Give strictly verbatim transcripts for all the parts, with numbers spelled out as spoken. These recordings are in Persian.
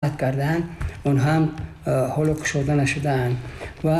کردن اونها هم حالا کشوده نشدن و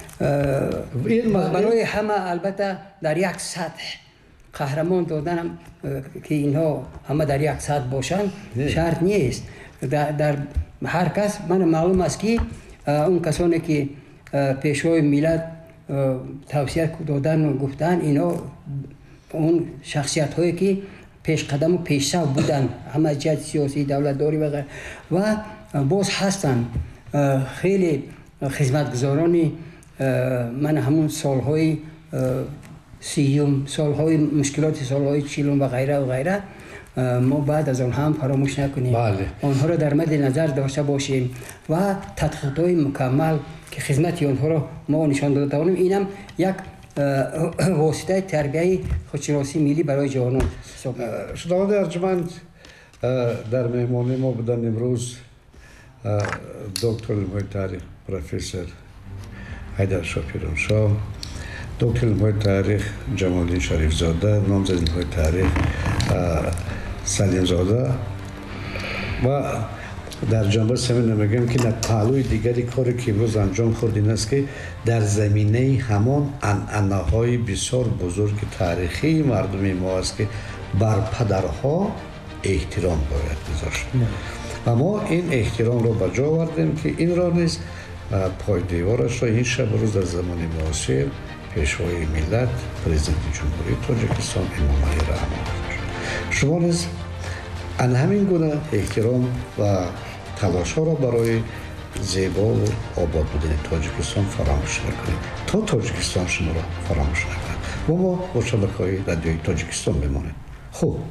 برای همه البته در یک سطح قهرمان دادن که اینها همه در یک سطح باشن شرط نیست. در, در هر کس من معلوم است که اون کسانی که پیشوای ملت توصیه دادن و گفتن اینا اون شخصیت هایی که پیش قدم و پیش رو بودن همه جهت سیاسی دولتداری و غیره و باز هستن خیلی خدمتگزارانی من همون سالهای سیوم سالهای مشکلات سالهای چیلم و غیره و غیره ما بعد از آنها هم فراموش نکنیم. بله. آنها را در مد نظر داشته باشیم و تحقیقات مکمل که خدمت آنها را ما نشان داده توانیم. اینم یک واسطه تربیه خودشناسی ملی برای جوانان. شنونده ارجمند، در مهمانی ما بودن امروز دکتر علم‌های تاریخ پروفسور حیدر شاپیرونشاه، دکتر علم‌های تاریخ جمالدین شریفزاده، نامزد علم‌های تاریخ سلیم زاده و در جنبه سوم میگم که پهلوی دیگری کاری که امروز انجام خورد این است که در زمینه همان عنعنه‌های بسیار بزرگ تاریخی مردم ما است که بر پدرها احترام باید گذاشت و ما این احترام رو به جا آوردیم که این را نیز پای دیوارش را این شب روز در زمان معاصر پیشوای ملت پرزیدنت جمهوری تاجیکستان امام علی رحمانی شما نیز ان همین گونه احترام و تلاش ها را برای زیبا و آباد بودن تاجیکستان فراموش نکنید تا تاجیکستان شما را فراموش نکند و ما با شبکه‌های رادیویی تاجیکستان بمانید. خوب